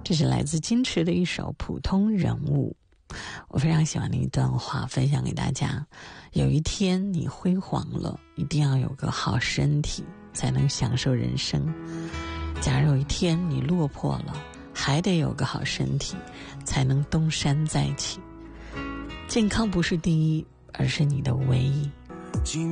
这是来自金池的一首《普通人物》。我非常喜欢的一段话，分享给大家。有一天你辉煌了，一定要有个好身体，才能享受人生。假如有一天你落魄了，还得有个好身体，才能东山再起。健康不是第一，而是你的唯一。